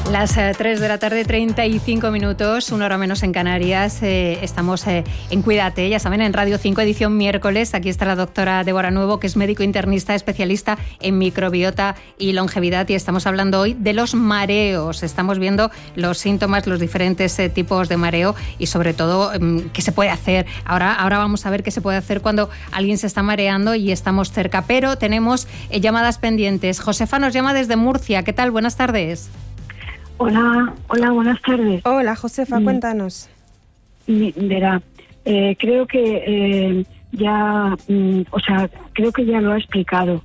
Las 3 de la tarde, 35 minutos, una hora menos en Canarias. Estamos en Cuídate, ya saben, en Radio 5, edición miércoles. Aquí está la doctora Débora Nuevo, que es médico internista, especialista en microbiota y longevidad. Y estamos hablando hoy de los mareos. Estamos viendo los síntomas, los diferentes tipos de mareo y sobre todo qué se puede hacer. Ahora vamos a ver qué se puede hacer cuando alguien se está mareando y estamos cerca. Pero tenemos llamadas pendientes. Josefa nos llama desde Murcia. ¿Qué tal? Buenas tardes. Hola, buenas tardes. Hola, Josefa, cuéntanos. Verá, creo que creo que ya lo ha explicado.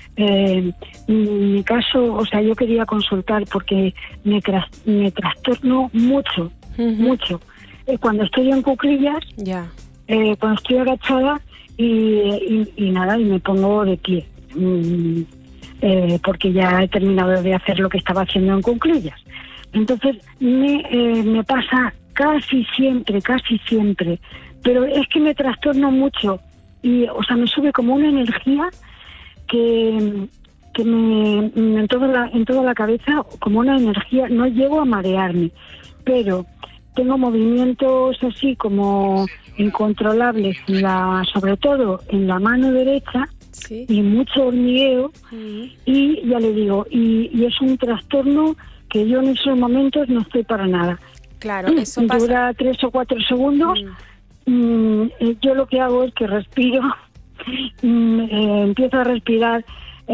Mi caso, yo quería consultar porque me trastorno mucho, mucho. Cuando estoy en cuclillas, cuando estoy agachada y me pongo de pie. Porque ya he terminado de hacer lo que estaba haciendo en cuclillas. Entonces me pasa casi siempre, pero es que me trastorno mucho y, me sube como una energía que me en toda la cabeza, como una energía. No llego a marearme, pero tengo movimientos así como incontrolables, sobre todo en la mano derecha. Sí. Y mucho hormigueo. Y ya le digo, y es un trastorno que yo en esos momentos no estoy para nada. Claro, eso pasa. Dura 3 o 4 segundos. Yo lo que hago es que respiro, empiezo a respirar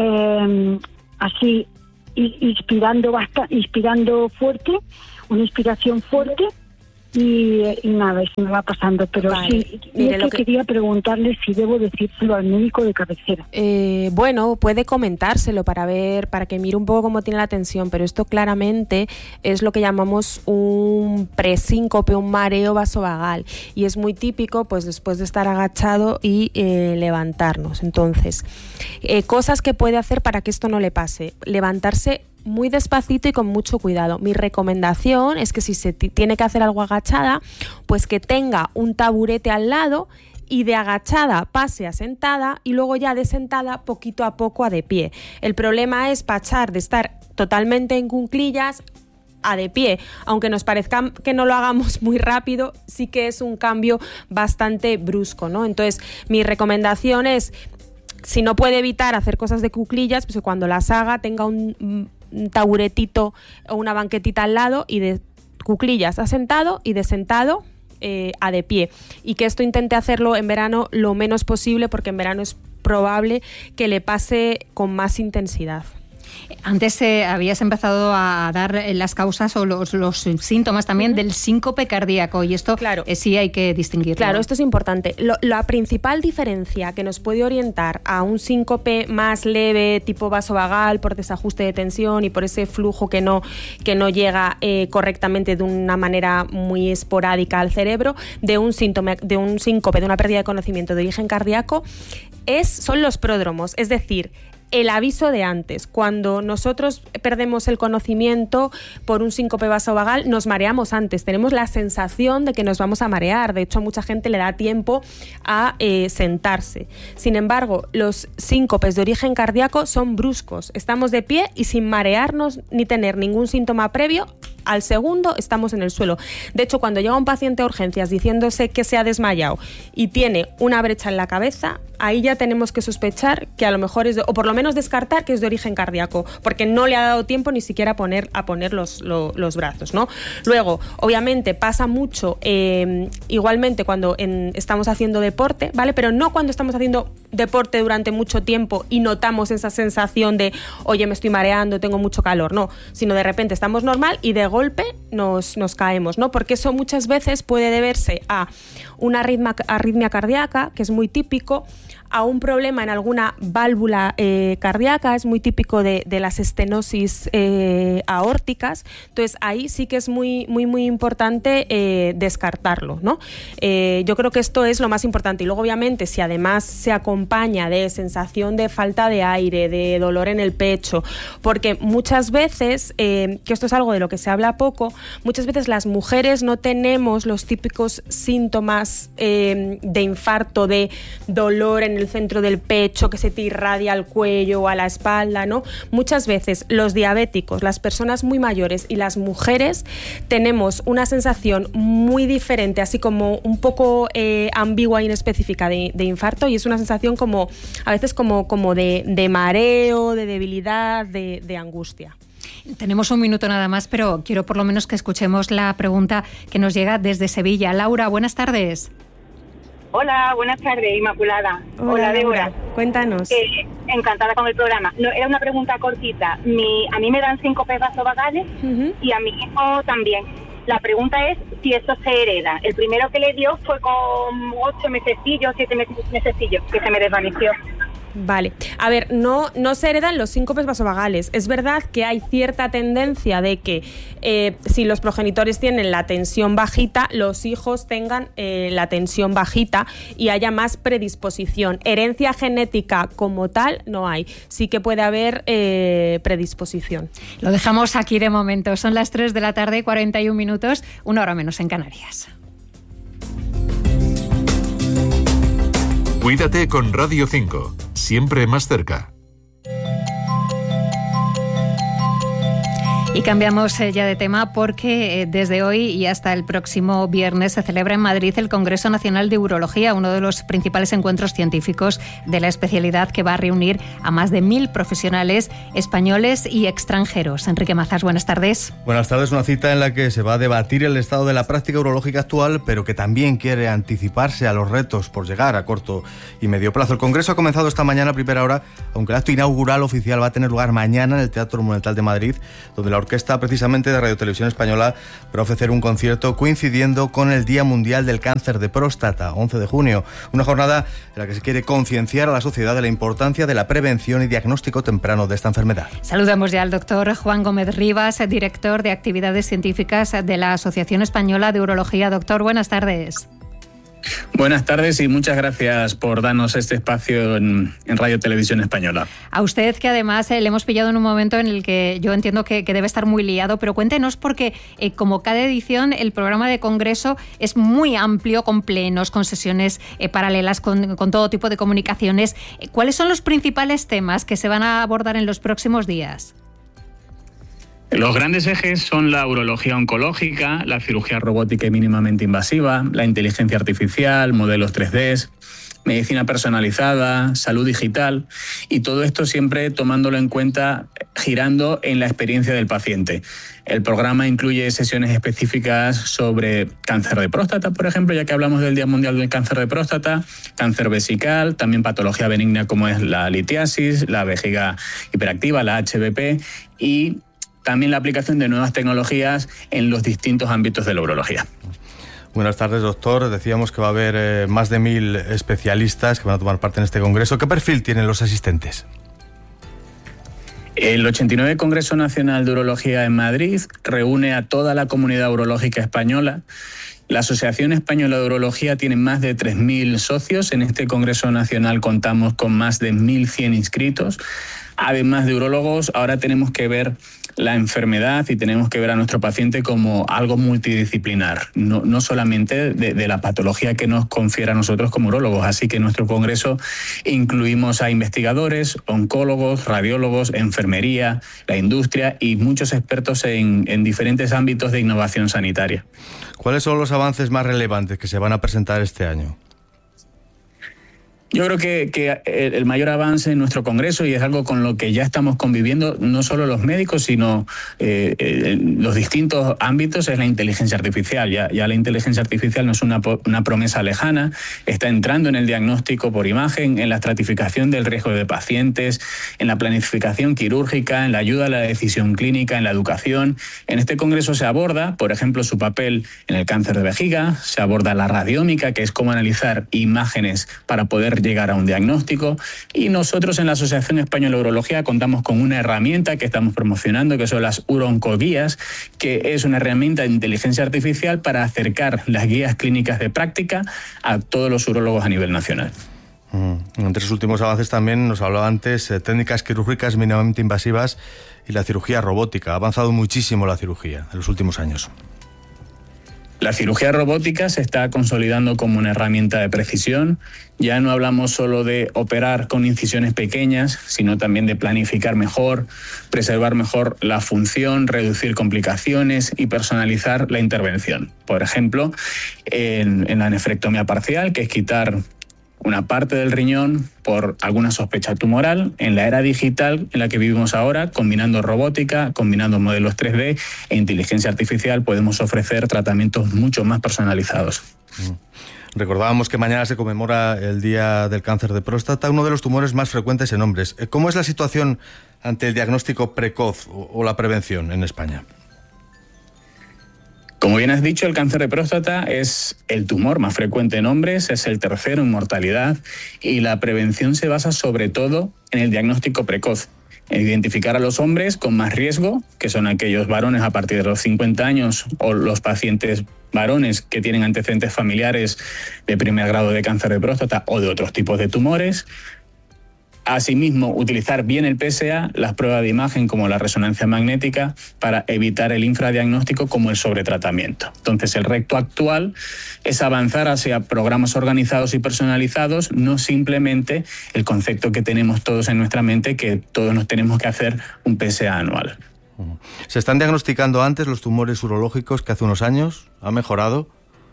así, inspirando fuerte, una inspiración fuerte. Y nada, eso me va pasando, pero vale. Sí, mire, quería preguntarle si debo decírselo al médico de cabecera. Bueno, puede comentárselo para que mire un poco cómo tiene la tensión, pero esto claramente es lo que llamamos un presíncope, un mareo vasovagal, y es muy típico pues después de estar agachado y levantarnos. Entonces, cosas que puede hacer para que esto no le pase: levantarse muy despacito y con mucho cuidado. Mi recomendación es que si se tiene que hacer algo agachada, pues que tenga un taburete al lado y de agachada pase a sentada y luego ya de sentada poquito a poco a de pie. El problema es pasar de estar totalmente en cuclillas a de pie. Aunque nos parezca que no lo hagamos muy rápido, sí que es un cambio bastante brusco, ¿no? Entonces, mi recomendación es, si no puede evitar hacer cosas de cuclillas, pues que cuando las haga tenga un taburetito o una banquetita al lado y de cuclillas a sentado y de sentado a de pie. Y que esto intente hacerlo en verano lo menos posible, porque en verano es probable que le pase con más intensidad. Antes habías empezado a dar las causas o los síntomas también del síncope cardíaco, y esto claro, sí hay que distinguirlo. Claro, esto es importante. La principal diferencia que nos puede orientar a un síncope más leve, tipo vasovagal, por desajuste de tensión y por ese flujo que no llega correctamente de una manera muy esporádica al cerebro, de un síncope, de una pérdida de conocimiento de origen cardíaco, son los pródromos, es decir, el aviso de antes. Cuando nosotros perdemos el conocimiento por un síncope vasovagal, nos mareamos antes, tenemos la sensación de que nos vamos a marear. De hecho, a mucha gente le da tiempo a sentarse. Sin embargo, los síncopes de origen cardíaco son bruscos. Estamos de pie y sin marearnos ni tener ningún síntoma previo, al segundo estamos en el suelo. De hecho, cuando llega un paciente a urgencias diciéndose que se ha desmayado y tiene una brecha en la cabeza, ahí ya tenemos que sospechar que a lo mejor o por lo menos descartar que es de origen cardíaco, porque no le ha dado tiempo ni siquiera a poner los brazos, ¿no? Luego, obviamente, pasa mucho igualmente cuando estamos haciendo deporte, ¿vale? Pero no cuando estamos haciendo deporte durante mucho tiempo y notamos esa sensación de, oye, me estoy mareando, tengo mucho calor, no, sino de repente estamos normal y de golpe nos caemos, ¿no? Porque eso muchas veces puede deberse a una arritmia cardíaca, que es muy típico, a un problema en alguna válvula cardíaca, es muy típico de las estenosis aórticas. Entonces ahí sí que es muy importante descartarlo, ¿no? Yo creo que esto es lo más importante. Y luego, obviamente, si además se acompaña de sensación de falta de aire, de dolor en el pecho, porque muchas veces, que esto es algo de lo que se habla poco, muchas veces las mujeres no tenemos los típicos síntomas de infarto, de dolor en el centro del pecho, que se te irradia al cuello o a la espalda, ¿no? Muchas veces los diabéticos, las personas muy mayores y las mujeres tenemos una sensación muy diferente, así como un poco ambigua e inespecífica de infarto, y es una sensación como a veces como de mareo, de debilidad, de angustia. Tenemos un minuto nada más, pero quiero por lo menos que escuchemos la pregunta que nos llega desde Sevilla. Laura, buenas tardes. Hola, buenas tardes, Inmaculada. Hola, Débora. Cuéntanos. Encantada con el programa. No, era una pregunta cortita. A mí me dan síncope vasovagales y a mi hijo también. La pregunta es si esto se hereda. El primero que le dio fue con 8 mesecillos, 7 mesecillos, que se me desvaneció. Vale. A ver, no se heredan los síncopes vasovagales. Es verdad que hay cierta tendencia de que si los progenitores tienen la tensión bajita, los hijos tengan la tensión bajita y haya más predisposición. Herencia genética como tal no hay. Sí que puede haber predisposición. Lo dejamos aquí de momento. Son las 3 de la tarde, 41 minutos, 1 hora menos en Canarias. Cuídate con Radio 5, siempre más cerca. Y cambiamos ya de tema porque desde hoy y hasta el próximo viernes se celebra en Madrid el Congreso Nacional de Urología, uno de los principales encuentros científicos de la especialidad que va a reunir a más de 1.000 profesionales españoles y extranjeros. Enrique Mazas, buenas tardes. Buenas tardes, una cita en la que se va a debatir el estado de la práctica urológica actual, pero que también quiere anticiparse a los retos por llegar a corto y medio plazo. El Congreso ha comenzado esta mañana a primera hora, aunque el acto inaugural oficial va a tener lugar mañana en el Teatro Monumental de Madrid, donde la orquesta precisamente de Radio Televisión Española va a ofrecer un concierto coincidiendo con el Día Mundial del Cáncer de Próstata, 11 de junio. Una jornada en la que se quiere concienciar a la sociedad de la importancia de la prevención y diagnóstico temprano de esta enfermedad. Saludamos ya al doctor Juan Gómez Rivas, director de Actividades Científicas de la Asociación Española de Urología. Doctor, buenas tardes. Buenas tardes y muchas gracias por darnos este espacio en Radio Televisión Española. A usted, que además le hemos pillado en un momento en el que yo entiendo que debe estar muy liado, pero cuéntenos porque como cada edición el programa de congreso es muy amplio, con plenos, con sesiones paralelas, con todo tipo de comunicaciones. ¿Cuáles son los principales temas que se van a abordar en los próximos días? Los grandes ejes son la urología oncológica, la cirugía robótica y mínimamente invasiva, la inteligencia artificial, modelos 3D, medicina personalizada, salud digital, y todo esto siempre tomándolo en cuenta, girando en la experiencia del paciente. El programa incluye sesiones específicas sobre cáncer de próstata, por ejemplo, ya que hablamos del Día Mundial del Cáncer de Próstata, cáncer vesical, también patología benigna como es la litiasis, la vejiga hiperactiva, la HBP, y también la aplicación de nuevas tecnologías en los distintos ámbitos de la urología. Buenas tardes, doctor. Decíamos que va a haber más de 1.000 especialistas que van a tomar parte en este congreso. ¿Qué perfil tienen los asistentes? El 89 Congreso Nacional de Urología en Madrid reúne a toda la comunidad urológica española. La Asociación Española de Urología tiene más de 3.000 socios. En este Congreso Nacional contamos con más de 1.100 inscritos. Además de urólogos, ahora tenemos que ver la enfermedad y tenemos que ver a nuestro paciente como algo multidisciplinar, no solamente de la patología que nos confiere a nosotros como urólogos. Así que en nuestro congreso incluimos a investigadores, oncólogos, radiólogos, enfermería, la industria y muchos expertos en diferentes ámbitos de innovación sanitaria. ¿Cuáles son los avances más relevantes que se van a presentar este año? Yo creo que el mayor avance en nuestro congreso, y es algo con lo que ya estamos conviviendo, no solo los médicos, sino los distintos ámbitos, es la inteligencia artificial. Ya la inteligencia artificial no es una promesa lejana, está entrando en el diagnóstico por imagen, en la estratificación del riesgo de pacientes, en la planificación quirúrgica, en la ayuda a la decisión clínica, en la educación. En este congreso se aborda, por ejemplo, su papel en el cáncer de vejiga, se aborda la radiómica, que es cómo analizar imágenes para poder llegar a un diagnóstico, y nosotros en la Asociación Española de Urología contamos con una herramienta que estamos promocionando, que son las uroncoguías, que es una herramienta de inteligencia artificial para acercar las guías clínicas de práctica a todos los urólogos a nivel nacional. Entre sus últimos avances también nos hablaba antes técnicas quirúrgicas mínimamente invasivas y la cirugía robótica. Ha avanzado muchísimo la cirugía en los últimos años. La cirugía robótica se está consolidando como una herramienta de precisión. Ya no hablamos solo de operar con incisiones pequeñas, sino también de planificar mejor, preservar mejor la función, reducir complicaciones y personalizar la intervención. Por ejemplo, en la nefrectomía parcial, que es quitar una parte del riñón por alguna sospecha tumoral, en la era digital en la que vivimos ahora, combinando robótica, combinando modelos 3D e inteligencia artificial, podemos ofrecer tratamientos mucho más personalizados. Recordábamos que mañana se conmemora el Día del Cáncer de Próstata, uno de los tumores más frecuentes en hombres. ¿Cómo es la situación ante el diagnóstico precoz o la prevención en España? Como bien has dicho, el cáncer de próstata es el tumor más frecuente en hombres, es el tercero en mortalidad y la prevención se basa sobre todo en el diagnóstico precoz, en identificar a los hombres con más riesgo, que son aquellos varones a partir de los 50 años o los pacientes varones que tienen antecedentes familiares de primer grado de cáncer de próstata o de otros tipos de tumores. Asimismo, utilizar bien el PSA, las pruebas de imagen como la resonancia magnética, para evitar el infradiagnóstico como el sobretratamiento. Entonces, el reto actual es avanzar hacia programas organizados y personalizados, no simplemente el concepto que tenemos todos en nuestra mente, que todos nos tenemos que hacer un PSA anual. ¿Se están diagnosticando antes los tumores urológicos que hace unos años? ¿Ha mejorado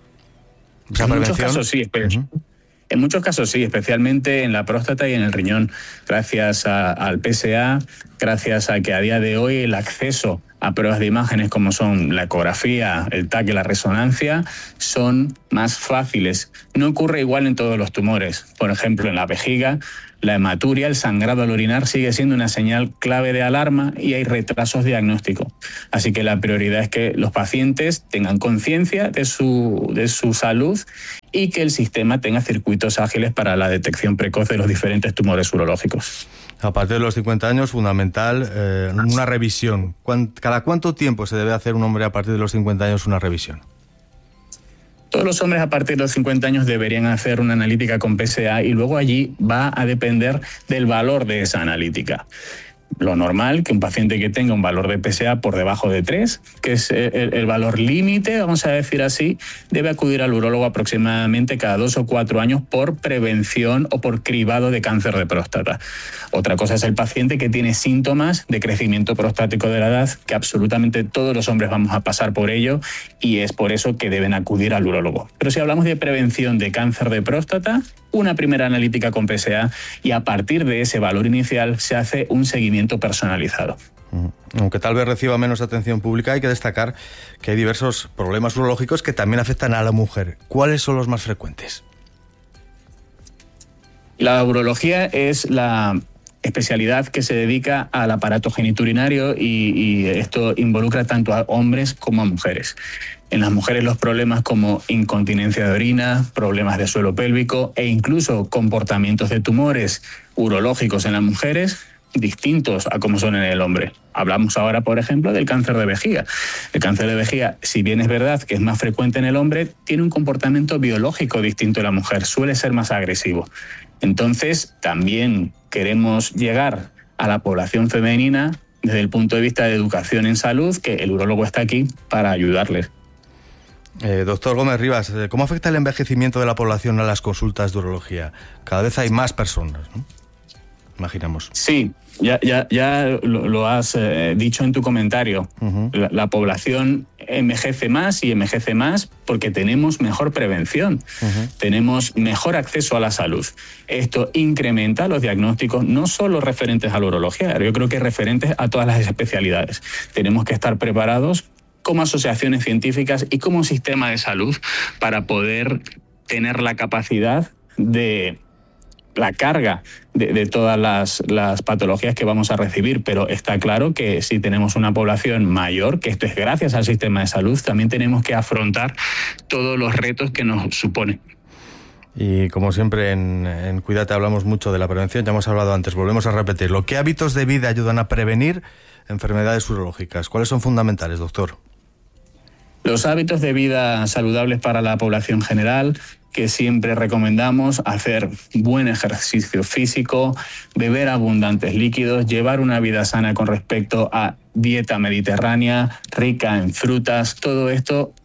esa prevención? En muchos casos sí, En muchos casos sí, especialmente en la próstata y en el riñón, gracias al PSA, gracias a que a día de hoy el acceso a pruebas de imágenes como son la ecografía, el TAC y la resonancia son más fáciles. No ocurre igual en todos los tumores. Por ejemplo, en la vejiga, la hematuria, el sangrado al orinar sigue siendo una señal clave de alarma y hay retrasos diagnósticos. Así que la prioridad es que los pacientes tengan conciencia de su salud y que el sistema tenga circuitos ágiles para la detección precoz de los diferentes tumores urológicos. A partir de los 50 años, fundamental, una revisión. ¿Cada cuánto tiempo se debe hacer un hombre a partir de los 50 años una revisión? Todos los hombres a partir de los 50 años deberían hacer una analítica con PSA y luego allí va a depender del valor de esa analítica. Lo normal, que un paciente que tenga un valor de PSA por debajo de 3, que es el valor límite, vamos a decir así, debe acudir al urólogo aproximadamente cada 2 o 4 años por prevención o por cribado de cáncer de próstata. Otra cosa es el paciente que tiene síntomas de crecimiento prostático de la edad, que absolutamente todos los hombres vamos a pasar por ello y es por eso que deben acudir al urólogo. Pero si hablamos de prevención de cáncer de próstata, una primera analítica con PSA y a partir de ese valor inicial se hace un seguimiento personalizado. Aunque tal vez reciba menos atención pública, hay que destacar que hay diversos problemas urológicos que también afectan a la mujer. ¿Cuáles son los más frecuentes? La urología es la especialidad que se dedica al aparato geniturinario y esto involucra tanto a hombres como a mujeres. En las mujeres los problemas como incontinencia de orina, problemas de suelo pélvico e incluso comportamientos de tumores urológicos en las mujeres distintos a como son en el hombre. Hablamos ahora, por ejemplo, del cáncer de vejiga. El cáncer de vejiga, si bien es verdad que es más frecuente en el hombre, tiene un comportamiento biológico distinto a la mujer, suele ser más agresivo. Entonces, también queremos llegar a la población femenina desde el punto de vista de educación en salud, que el urólogo está aquí para ayudarles. Doctor Gómez Rivas, ¿cómo afecta el envejecimiento de la población a las consultas de urología? Cada vez hay más personas, ¿no? Imaginamos. Sí, ya lo has dicho en tu comentario. La población envejece más y envejece más porque tenemos mejor prevención, tenemos mejor acceso a la salud. Esto incrementa los diagnósticos, no solo referentes a la urología, yo creo que referentes a todas las especialidades. Tenemos que estar preparados como asociaciones científicas y como sistema de salud para poder tener la capacidad de la carga de todas las patologías que vamos a recibir, pero está claro que si tenemos una población mayor, que esto es gracias al sistema de salud, también tenemos que afrontar todos los retos que nos supone. Y como siempre en Cuídate hablamos mucho de la prevención, ya hemos hablado antes, volvemos a repetirlo. ¿Qué hábitos de vida ayudan a prevenir enfermedades urológicas? ¿Cuáles son fundamentales, doctor? Los hábitos de vida saludables para la población general, que siempre recomendamos: hacer buen ejercicio físico, beber abundantes líquidos, llevar una vida sana con respecto a dieta mediterránea, rica en frutas. Todo esto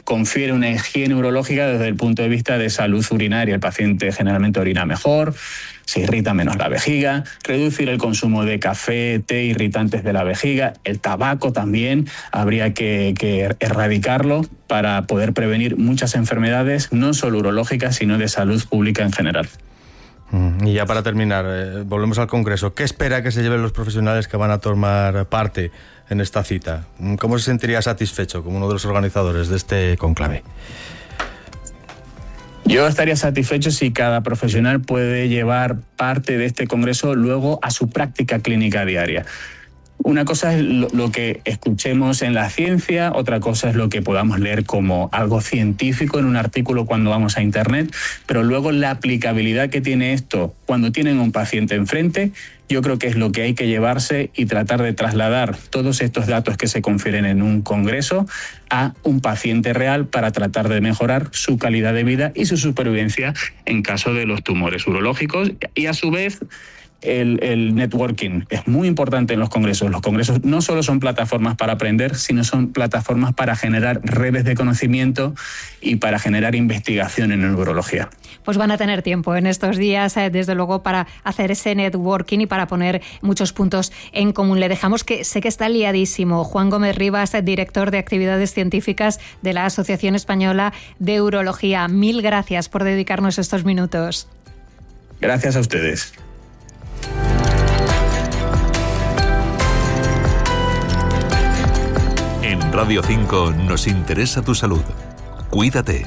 confiere una higiene urológica desde el punto de vista de salud urinaria. El paciente generalmente orina mejor, se irrita menos la vejiga, reducir el consumo de café, té, irritantes de la vejiga, el tabaco también, habría que erradicarlo para poder prevenir muchas enfermedades, no solo urológicas, sino de salud pública en general. Y ya para terminar, volvemos al Congreso. ¿Qué espera que se lleven los profesionales que van a tomar parte en esta cita? ¿Cómo se sentiría satisfecho como uno de los organizadores de este conclave? Yo estaría satisfecho si cada profesional puede llevar parte de este congreso luego a su práctica clínica diaria. Una cosa es lo que escuchemos en la ciencia, otra cosa es lo que podamos leer como algo científico en un artículo cuando vamos a Internet, pero luego la aplicabilidad que tiene esto cuando tienen un paciente enfrente, yo creo que es lo que hay que llevarse y tratar de trasladar todos estos datos que se confieren en un congreso a un paciente real para tratar de mejorar su calidad de vida y su supervivencia en caso de los tumores urológicos y a su vez el networking es muy importante en los congresos. Los congresos no solo son plataformas para aprender, sino son plataformas para generar redes de conocimiento y para generar investigación en neurología. Pues van a tener tiempo en estos días, desde luego, para hacer ese networking y para poner muchos puntos en común. Le dejamos que sé que está liadísimo. Juan Gómez Rivas, director de actividades científicas de la Asociación Española de Urología. Mil gracias por dedicarnos estos minutos. Gracias a ustedes. En Radio 5 nos interesa tu salud. Cuídate.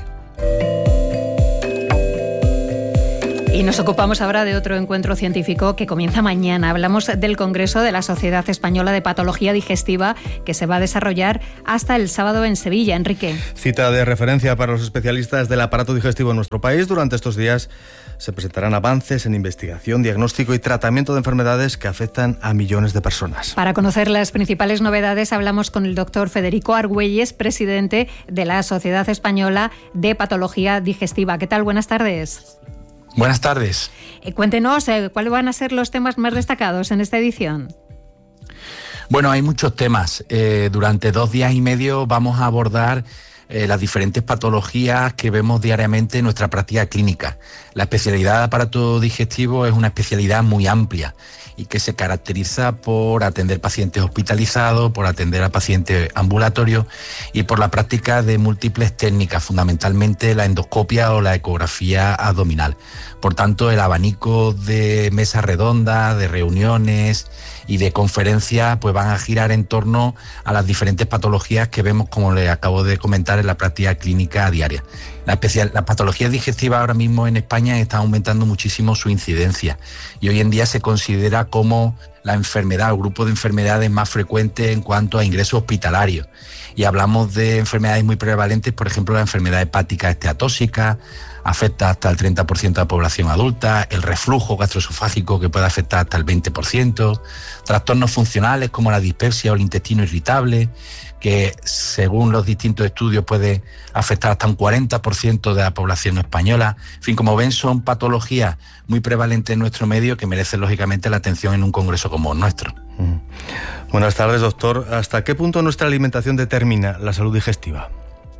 Y nos ocupamos ahora de otro encuentro científico que comienza mañana. Hablamos del Congreso de la Sociedad Española de Patología Digestiva, que se va a desarrollar hasta el sábado en Sevilla. Enrique. Cita de referencia para los especialistas del aparato digestivo en nuestro país. Durante estos días se presentarán avances en investigación, diagnóstico y tratamiento de enfermedades que afectan a millones de personas. Para conocer las principales novedades hablamos con el doctor Federico Argüelles, presidente de la Sociedad Española de Patología Digestiva. ¿Qué tal? Buenas tardes. Buenas tardes. Cuéntenos, ¿cuáles van a ser los temas más destacados en esta edición? Bueno, hay muchos temas. Durante 2 días y medio vamos a abordar las diferentes patologías que vemos diariamente en nuestra práctica clínica. La especialidad de aparato digestivo es una especialidad muy amplia y que se caracteriza por atender pacientes hospitalizados, por atender a pacientes ambulatorios y por la práctica de múltiples técnicas, fundamentalmente la endoscopia o la ecografía abdominal. Por tanto, el abanico de mesas redondas, de reuniones y de conferencias pues van a girar en torno a las diferentes patologías que vemos, como les acabo de comentar, en la práctica clínica diaria. Las patologías digestivas ahora mismo en España están aumentando muchísimo su incidencia y hoy en día se considera como la enfermedad o grupo de enfermedades más frecuente en cuanto a ingresos hospitalarios. Y hablamos de enfermedades muy prevalentes, por ejemplo, la enfermedad hepática esteatóxica, afecta hasta el 30% de la población adulta, el reflujo gastroesofágico que puede afectar hasta el 20%, trastornos funcionales como la dispepsia o el intestino irritable, que según los distintos estudios puede afectar hasta un 40% de la población española. En fin, como ven, son patologías muy prevalentes en nuestro medio que merecen lógicamente la atención en un congreso como el nuestro. Buenas tardes, doctor. ¿Hasta qué punto nuestra alimentación determina la salud digestiva?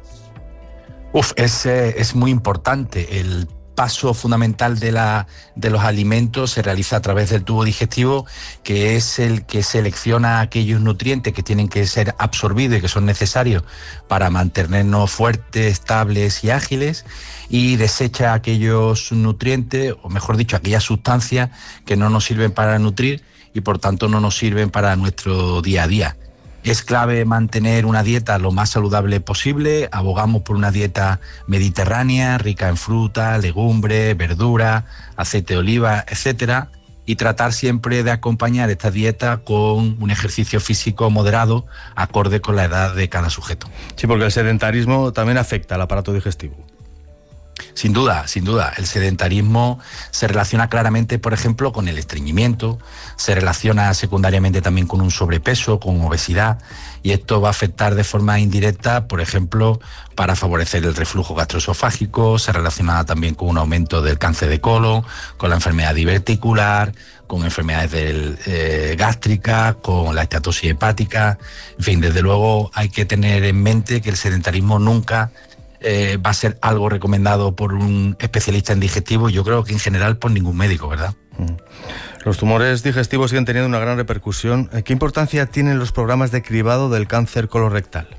Es muy importante. El paso fundamental de los alimentos se realiza a través del tubo digestivo, que es el que selecciona aquellos nutrientes que tienen que ser absorbidos y que son necesarios para mantenernos fuertes, estables y ágiles, y desecha aquellos nutrientes, o mejor dicho, aquellas sustancias que no nos sirven para nutrir y por tanto no nos sirven para nuestro día a día. Es clave mantener una dieta lo más saludable posible. Abogamos por una dieta mediterránea, rica en fruta, legumbres, verdura, aceite de oliva, etcétera, y tratar siempre de acompañar esta dieta con un ejercicio físico moderado, acorde con la edad de cada sujeto. Sí, porque el sedentarismo también afecta al aparato digestivo. Sin duda. El sedentarismo se relaciona claramente, por ejemplo, con el estreñimiento, se relaciona secundariamente también con un sobrepeso, con obesidad, y esto va a afectar de forma indirecta, por ejemplo, para favorecer el reflujo gastroesofágico, se relaciona también con un aumento del cáncer de colon, con la enfermedad diverticular, con enfermedades gástricas, con la esteatosis hepática. En fin, desde luego hay que tener en mente que el sedentarismo nunca va a ser algo recomendado por un especialista en digestivo, yo creo que en general por ningún médico, ¿verdad? Los tumores digestivos siguen teniendo una gran repercusión. ¿Qué importancia tienen los programas de cribado del cáncer colorectal?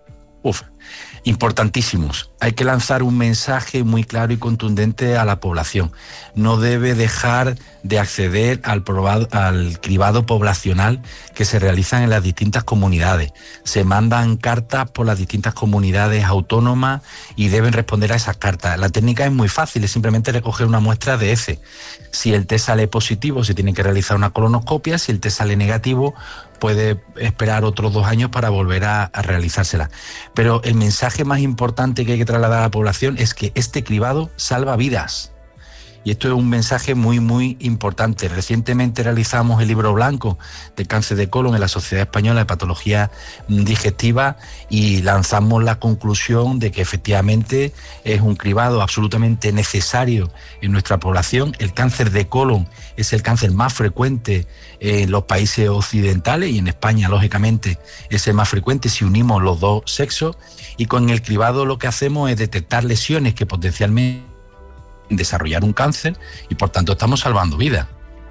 Importantísimos. Hay que lanzar un mensaje muy claro y contundente a la población. No debe dejar de acceder al cribado poblacional que se realizan en las distintas comunidades. Se mandan cartas por las distintas comunidades autónomas y deben responder a esas cartas. La técnica es muy fácil, es simplemente recoger una muestra de heces. Si el test sale positivo, se tiene que realizar una colonoscopia. Si el test sale negativo, puede esperar otros 2 años para volver a realizársela. Pero el mensaje más importante que hay que trasladar a la población es que este cribado salva vidas. Y esto es un mensaje muy, muy importante. Recientemente realizamos el libro blanco de cáncer de colon en la Sociedad Española de Patología Digestiva y lanzamos la conclusión de que efectivamente es un cribado absolutamente necesario en nuestra población. El cáncer de colon es el cáncer más frecuente en los países occidentales y en España, lógicamente, es el más frecuente si unimos los dos sexos. Y con el cribado lo que hacemos es detectar lesiones que potencialmente desarrollar un cáncer y por tanto estamos salvando vidas.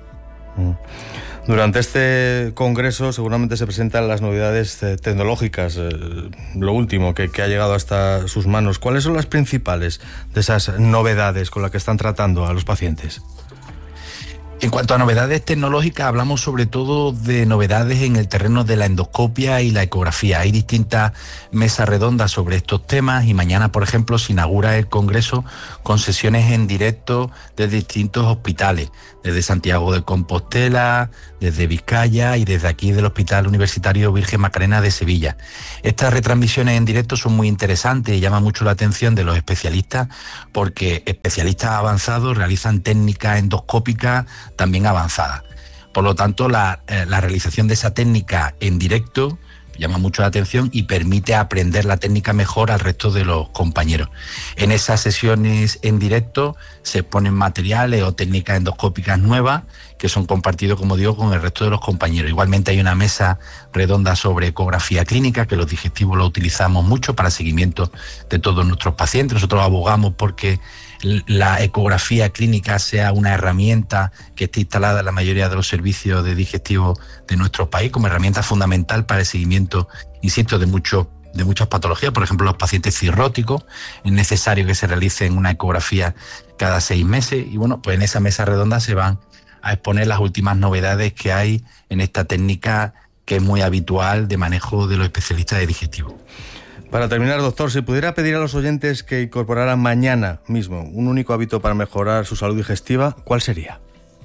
Durante este congreso seguramente se presentan las novedades tecnológicas, lo último que ha llegado hasta sus manos. ¿Cuáles son las principales de esas novedades con las que están tratando a los pacientes? En cuanto a novedades tecnológicas, hablamos sobre todo de novedades en el terreno de la endoscopia y la ecografía. Hay distintas mesas redondas sobre estos temas y mañana, por ejemplo, se inaugura el congreso con sesiones en directo de distintos hospitales, desde Santiago de Compostela, desde Vizcaya y desde aquí del Hospital Universitario Virgen Macarena de Sevilla. Estas retransmisiones en directo son muy interesantes y llaman mucho la atención de los especialistas porque especialistas avanzados realizan técnicas endoscópicas también avanzadas. Por lo tanto, la realización de esa técnica en directo llama mucho la atención y permite aprender la técnica mejor al resto de los compañeros. En esas sesiones en directo se exponen materiales o técnicas endoscópicas nuevas que son compartidos, como digo, con el resto de los compañeros. Igualmente hay una mesa redonda sobre ecografía clínica, que los digestivos lo utilizamos mucho para seguimiento de todos nuestros pacientes. Nosotros abogamos porque la ecografía clínica sea una herramienta que esté instalada en la mayoría de los servicios de digestivo de nuestro país como herramienta fundamental para el seguimiento, insisto, de muchas patologías. Por ejemplo, los pacientes cirróticos, es necesario que se realicen una ecografía cada 6 meses y bueno, pues en esa mesa redonda se van a exponer las últimas novedades que hay en esta técnica que es muy habitual de manejo de los especialistas de digestivo. Para terminar, doctor, si pudiera pedir a los oyentes que incorporaran mañana mismo un único hábito para mejorar su salud digestiva, ¿cuál sería?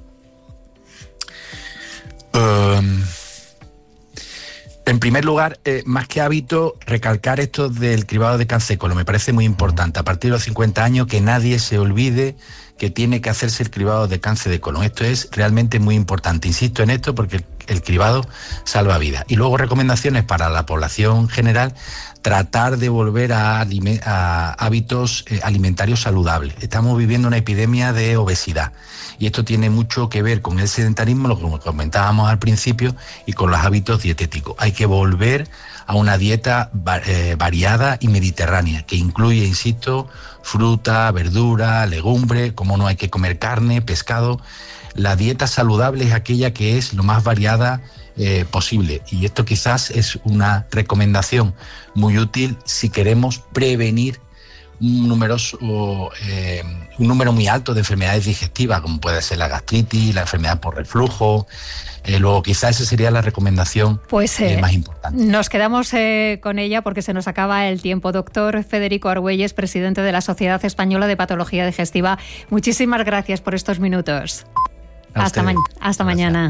En primer lugar, más que hábito, recalcar esto del cribado de cáncer de colon. Me parece muy importante. A partir de los 50 años, que nadie se olvide que tiene que hacerse el cribado de cáncer de colon. Esto es realmente muy importante. Insisto en esto porque el cribado salva vidas. Y luego recomendaciones para la población general, tratar de volver a hábitos alimentarios saludables. Estamos viviendo una epidemia de obesidad y esto tiene mucho que ver con el sedentarismo, lo que comentábamos al principio, y con los hábitos dietéticos. Hay que volver a una dieta variada y mediterránea, que incluye, insisto, fruta, verdura, legumbre, como no hay que comer carne, pescado. La dieta saludable es aquella que es lo más variada posible, y esto quizás es una recomendación muy útil si queremos prevenir un número muy alto de enfermedades digestivas, como puede ser la gastritis, la enfermedad por reflujo. Luego quizás esa sería la recomendación más importante. Nos quedamos con ella porque se nos acaba el tiempo. Doctor Federico Argüelles, presidente de la Sociedad Española de Patología Digestiva, muchísimas gracias por estos minutos. Hasta mañana.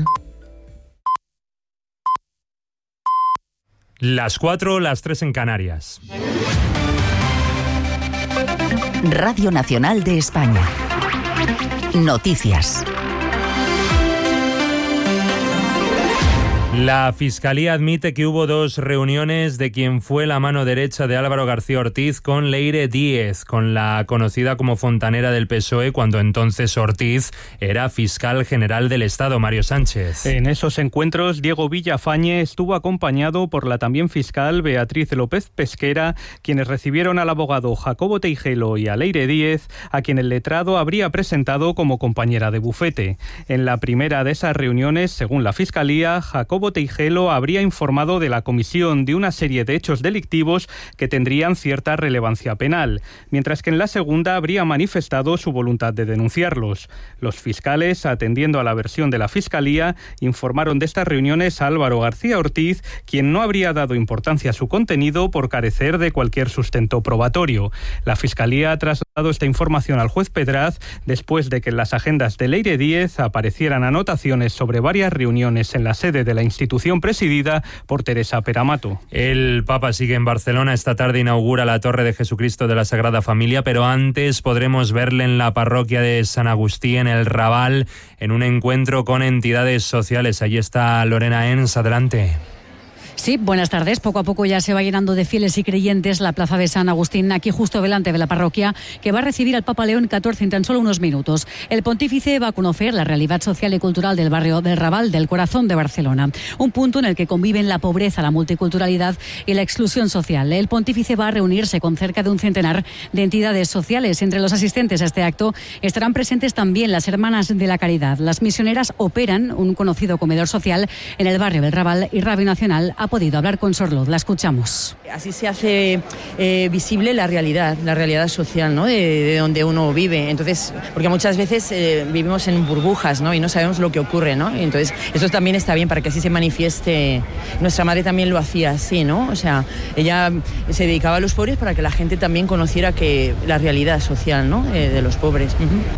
Las 4, las 3 en Canarias. Radio Nacional de España. Noticias. La Fiscalía admite que hubo 2 reuniones de quien fue la mano derecha de Álvaro García Ortiz con Leire Díez, con la conocida como fontanera del PSOE, cuando entonces Ortiz era fiscal general del Estado, Mario Sánchez. En esos encuentros, Diego Villafañe estuvo acompañado por la también fiscal Beatriz López Pesquera, quienes recibieron al abogado Jacobo Teijelo y a Leire Díez, a quien el letrado habría presentado como compañera de bufete. En la primera de esas reuniones, según la Fiscalía, Jacobo Teijelo habría informado de la comisión de una serie de hechos delictivos que tendrían cierta relevancia penal, mientras que en la segunda habría manifestado su voluntad de denunciarlos. Los fiscales, atendiendo a la versión de la Fiscalía, informaron de estas reuniones a Álvaro García Ortiz, quien no habría dado importancia a su contenido por carecer de cualquier sustento probatorio. La Fiscalía ha trasladado esta información al juez Pedraz después de que en las agendas de Leire Díez aparecieran anotaciones sobre varias reuniones en la sede de la institución presidida por Teresa Peramato. El Papa sigue en Barcelona. Esta tarde inaugura la Torre de Jesucristo de la Sagrada Familia, pero antes podremos verle en la parroquia de San Agustí, en el Raval, en un encuentro con entidades sociales. Allí está Lorena Ens. Adelante. Sí, buenas tardes. Poco a poco ya se va llenando de fieles y creyentes la plaza de San Agustín, aquí justo delante de la parroquia, que va a recibir al Papa León XIV en tan solo unos minutos. El pontífice va a conocer la realidad social y cultural del barrio del Raval, del corazón de Barcelona, un punto en el que conviven la pobreza, la multiculturalidad y la exclusión social. El pontífice va a reunirse con cerca de un centenar de entidades sociales. Entre los asistentes a este acto estarán presentes también las Hermanas de la Caridad. Las misioneras operan un conocido comedor social en el barrio del Raval y Radio Nacional ha podido hablar con Sor Luz. La escuchamos. Así se hace visible la realidad social, ¿no? de donde uno vive. Entonces, porque muchas veces vivimos en burbujas, ¿no? Y no sabemos lo que ocurre, ¿no? Y entonces, eso también está bien para que así se manifieste. Nuestra madre también lo hacía así, ¿no? O sea, ella se dedicaba a los pobres para que la gente también conociera que la realidad social, ¿no? De los pobres.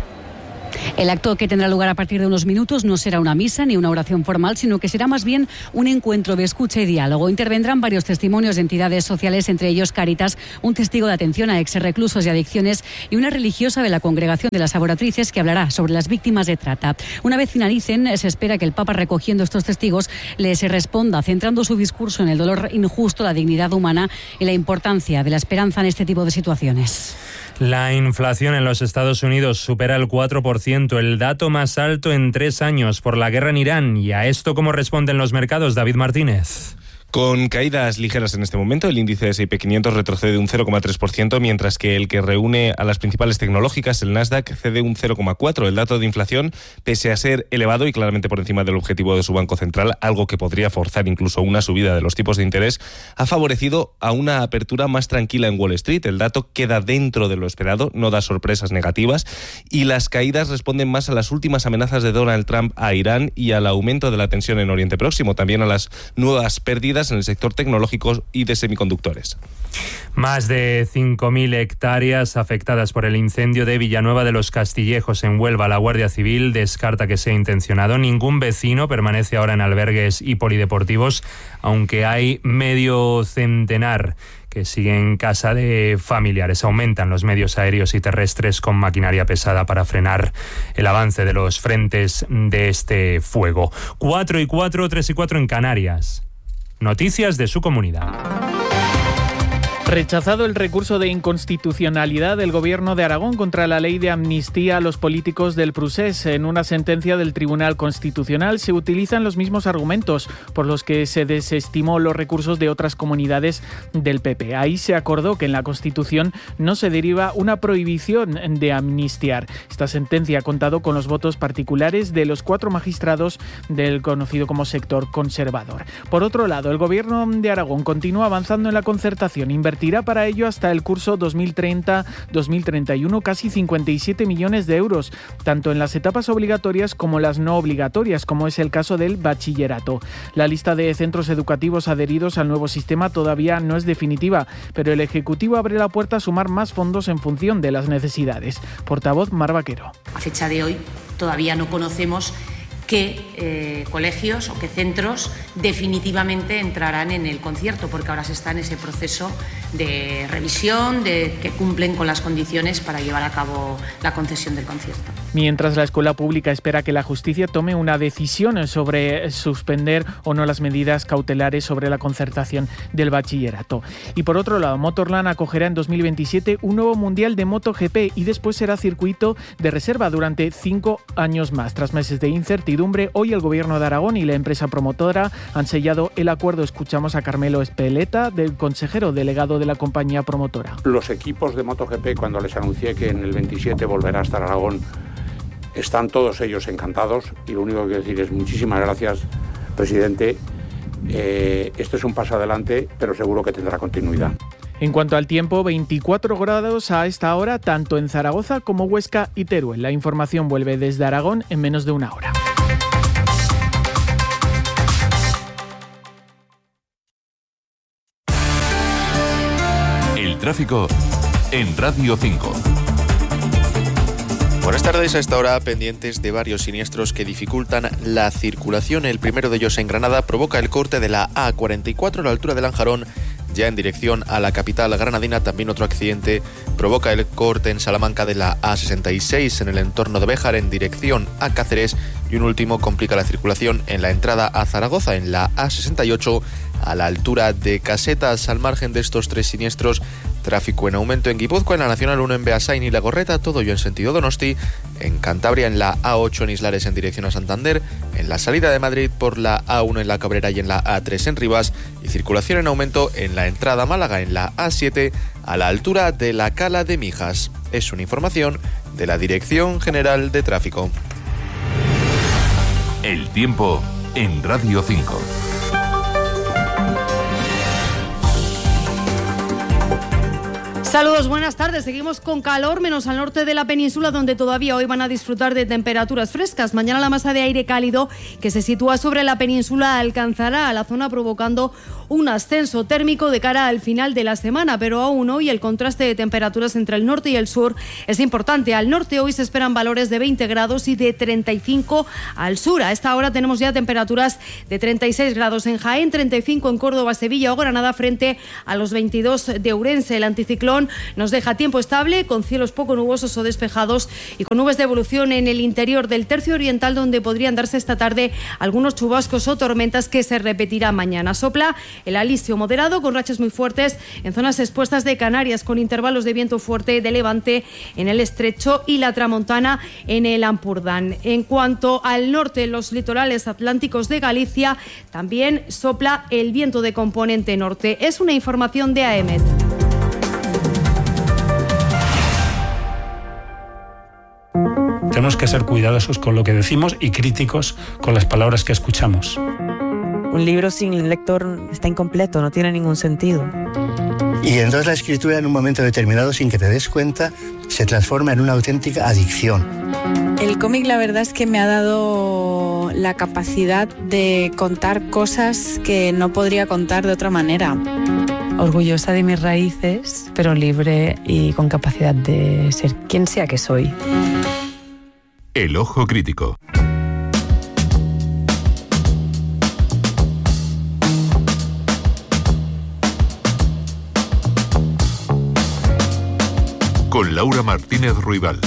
El acto, que tendrá lugar a partir de unos minutos, no será una misa ni una oración formal, sino que será más bien un encuentro de escucha y diálogo. Intervendrán varios testimonios de entidades sociales, entre ellos Cáritas, un testigo de atención a exreclusos y adicciones, y una religiosa de la Congregación de las Laboratrices que hablará sobre las víctimas de trata. Una vez finalicen, se espera que el Papa, recogiendo estos testigos, les responda, centrando su discurso en el dolor injusto, la dignidad humana y la importancia de la esperanza en este tipo de situaciones. La inflación en los Estados Unidos supera el 4%, el dato más alto en 3 años por la guerra en Irán. ¿Y a esto cómo responden los mercados? David Martínez. Con caídas ligeras en este momento, el índice de S&P 500 retrocede un 0,3%, mientras que el que reúne a las principales tecnológicas, el Nasdaq, cede un 0,4%. El dato de inflación, pese a ser elevado y claramente por encima del objetivo de su Banco Central, algo que podría forzar incluso una subida de los tipos de interés, ha favorecido a una apertura más tranquila en Wall Street. El dato queda dentro de lo esperado, no da sorpresas negativas, y las caídas responden más a las últimas amenazas de Donald Trump a Irán y al aumento de la tensión en Oriente Próximo, también a las nuevas pérdidas en el sector tecnológico y de semiconductores. Más de 5.000 hectáreas afectadas por el incendio de Villanueva de los Castillejos en Huelva. La Guardia Civil descarta que sea intencionado. Ningún vecino permanece ahora en albergues y polideportivos, aunque hay medio centenar que siguen en casa de familiares. Aumentan los medios aéreos y terrestres con maquinaria pesada para frenar el avance de los frentes de este fuego. 4:04, 3:04 en Canarias. Noticias de su comunidad. Rechazado el recurso de inconstitucionalidad del Gobierno de Aragón contra la ley de amnistía a los políticos del Prusés. En una sentencia del Tribunal Constitucional se utilizan los mismos argumentos por los que se desestimó los recursos de otras comunidades del PP. Ahí se acordó que en la Constitución no se deriva una prohibición de amnistiar. Esta sentencia ha contado con los votos particulares de los 4 magistrados del conocido como sector conservador. Por otro lado, el Gobierno de Aragón continúa avanzando en la concertación. Invertirá para ello hasta el curso 2030-2031 casi 57 millones de euros, tanto en las etapas obligatorias como las no obligatorias, como es el caso del bachillerato. La lista de centros educativos adheridos al nuevo sistema todavía no es definitiva, pero el Ejecutivo abre la puerta a sumar más fondos en función de las necesidades. Portavoz Mar Vaquero. A fecha de hoy todavía no conocemos qué colegios o qué centros definitivamente entrarán en el concierto, porque ahora se está en ese proceso de revisión, de que cumplen con las condiciones para llevar a cabo la concesión del concierto. Mientras la escuela pública espera que la justicia tome una decisión sobre suspender o no las medidas cautelares sobre la concertación del bachillerato. Y por otro lado, Motorland acogerá en 2027 un nuevo Mundial de MotoGP y después será circuito de reserva durante 5 años más. Tras meses de incertidumbre, hoy el Gobierno de Aragón y la empresa promotora han sellado el acuerdo. Escuchamos a Carmelo Espeleta, del consejero delegado de la compañía promotora. Los equipos de MotoGP, cuando les anuncié que en el 27 volverá a estar Aragón, están todos ellos encantados y lo único que quiero decir es muchísimas gracias, presidente. Esto es un paso adelante, pero seguro que tendrá continuidad. En cuanto al tiempo, 24 grados a esta hora, tanto en Zaragoza como Huesca y Teruel. La información vuelve desde Aragón en menos de una hora. El tráfico en Radio 5. Buenas tardes. A esta hora pendientes de varios siniestros que dificultan la circulación. El primero de ellos en Granada provoca el corte de la A44 a la altura de Lanjarón, ya en dirección a la capital granadina. También otro accidente provoca el corte en Salamanca de la A66 en el entorno de Béjar en dirección a Cáceres. Y un último complica la circulación en la entrada a Zaragoza en la A68 a la altura de Casetas. Al margen de estos tres siniestros, tráfico en aumento en Guipúzcoa, en la Nacional 1 en Beasain y La Gorreta, todo ello en sentido Donosti. En Cantabria, en la A8 en Islares en dirección a Santander. En la salida de Madrid por la A1 en La Cabrera y en la A3 en Rivas. Y circulación en aumento en la entrada a Málaga en la A7 a la altura de la Cala de Mijas. Es una información de la Dirección General de Tráfico. El tiempo en Radio 5. Saludos, buenas tardes. Seguimos con calor, menos al norte de la península, donde todavía hoy van a disfrutar de temperaturas frescas. Mañana la masa de aire cálido que se sitúa sobre la península alcanzará a la zona, provocando un ascenso térmico de cara al final de la semana, pero aún hoy el contraste de temperaturas entre el norte y el sur es importante. Al norte hoy se esperan valores de 20 grados y de 35 al sur. A esta hora tenemos ya temperaturas de 36 grados en Jaén, 35 en Córdoba, Sevilla o Granada, frente a los 22 de Ourense. El anticiclón nos deja tiempo estable, con cielos poco nubosos o despejados y con nubes de evolución en el interior del tercio oriental, donde podrían darse esta tarde algunos chubascos o tormentas que se repetirán mañana. Sopla el alisio moderado con rachas muy fuertes en zonas expuestas de Canarias, con intervalos de viento fuerte de levante en el estrecho y la tramontana en el Ampurdán. En cuanto al norte, los litorales atlánticos de Galicia, también sopla el viento de componente norte. Es una información de AEMET. Tenemos que ser cuidadosos con lo que decimos y críticos con las palabras que escuchamos. Un libro sin lector está incompleto, no tiene ningún sentido. Y entonces la escritura, en un momento determinado, sin que te des cuenta, se transforma en una auténtica adicción. El cómic, la verdad es que me ha dado la capacidad de contar cosas que no podría contar de otra manera. Orgullosa de mis raíces, pero libre y con capacidad de ser quien sea que soy. El ojo crítico. Con Laura Martínez Ruibal.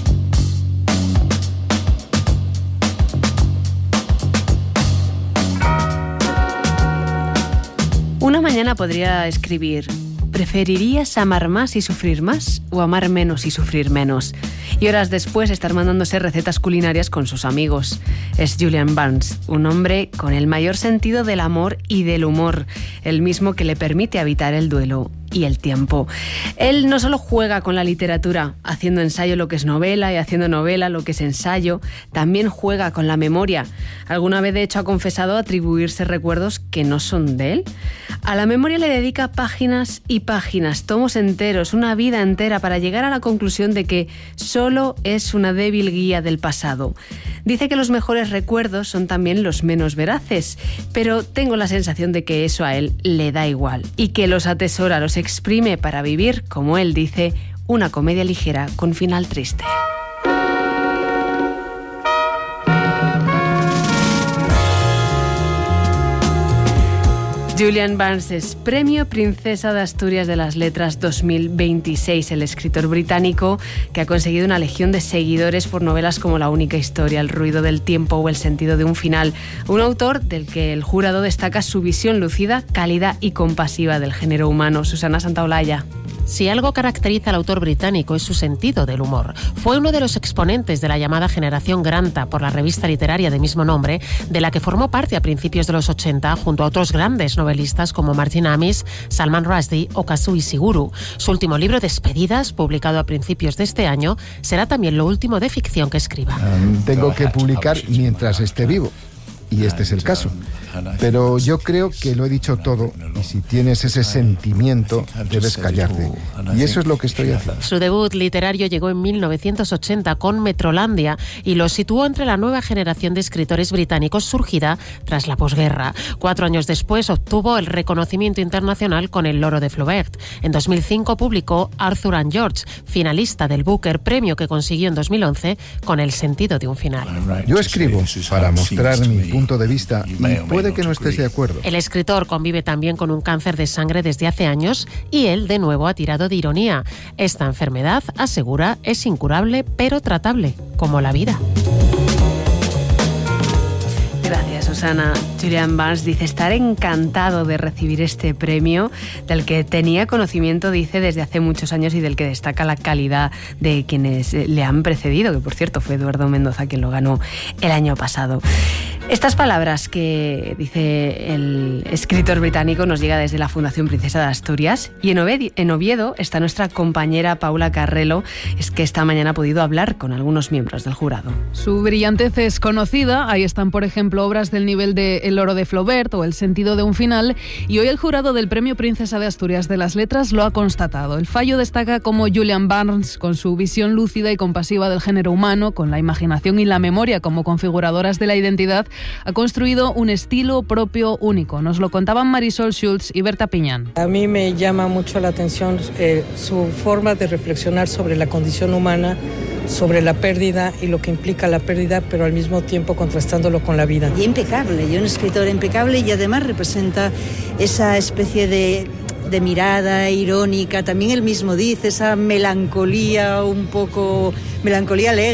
Una mañana podría escribir: ¿preferirías amar más y sufrir más o amar menos y sufrir menos? Y horas después estar mandándose recetas culinarias con sus amigos. Es Julian Barnes, un hombre con el mayor sentido del amor y del humor, el mismo que le permite habitar el duelo y el tiempo. Él no solo juega con la literatura, haciendo ensayo lo que es novela y haciendo novela lo que es ensayo, también juega con la memoria. Alguna vez, de hecho, ha confesado atribuirse recuerdos que no son de él. A la memoria le dedica páginas y páginas, tomos enteros, una vida entera, para llegar a la conclusión de que solo es una débil guía del pasado. Dice que los mejores recuerdos son también los menos veraces, pero tengo la sensación de que eso a él le da igual y que los atesora, los exprime para vivir, como él dice, una comedia ligera con final triste. Julian Barnes es Premio Princesa de Asturias de las Letras 2026, el escritor británico que ha conseguido una legión de seguidores por novelas como La única historia, El ruido del tiempo o El sentido de un final. Un autor del que el jurado destaca su visión lúcida, cálida y compasiva del género humano. Susana Santaolalla. Si algo caracteriza al autor británico es su sentido del humor. Fue uno de los exponentes de la llamada generación Granta por la revista literaria de mismo nombre, de la que formó parte a principios de los 80 junto a otros grandes novelistas como Martin Amis, Salman Rushdie o Kazuo Ishiguro. Su último libro, Despedidas, publicado a principios de este año, será también lo último de ficción que escriba. Tengo que publicar mientras esté vivo. Y este es el caso. Pero yo creo que lo he dicho todo y si tienes ese sentimiento debes callarte. Y eso es lo que estoy haciendo. Su debut literario llegó en 1980 con Metrolandia y lo situó entre la nueva generación de escritores británicos surgida tras la posguerra. 4 años después obtuvo el reconocimiento internacional con El loro de Flaubert. En 2005 publicó Arthur and George, finalista del Booker, premio que consiguió en 2011 con El sentido de un final. Yo escribo para mostrar mi punto de vista y puede que no estés de acuerdo. El escritor convive también con un cáncer de sangre desde hace años y él de nuevo ha tirado de ironía. Esta enfermedad, asegura, es incurable pero tratable, como la vida. Gracias, Susana. Julian Barnes dice estar encantado de recibir este premio, del que tenía conocimiento, dice, desde hace muchos años y del que destaca la calidad de quienes le han precedido, que por cierto fue Eduardo Mendoza quien lo ganó el año pasado. Estas palabras que dice el escritor británico nos llega desde la Fundación Princesa de Asturias y en Oviedo está nuestra compañera Paula Carrelo, es que esta mañana ha podido hablar con algunos miembros del jurado. Su brillantez es conocida, ahí están por ejemplo obras del nivel de El loro de Flaubert o El sentido de un final y hoy el jurado del Premio Princesa de Asturias de las Letras lo ha constatado. El fallo destaca cómo Julian Barnes, con su visión lúcida y compasiva del género humano, con la imaginación y la memoria como configuradoras de la identidad, ha construido un estilo propio único. Nos lo contaban Marisol Schultz y Berta Piñán. A mí me llama mucho la atención su forma de reflexionar sobre la condición humana, sobre la pérdida y lo que implica la pérdida, pero al mismo tiempo contrastándolo con la vida. Y impecable, y un escritor impecable y además representa esa especie de mirada irónica, también él mismo dice, esa melancolía un poco, melancolía alegre.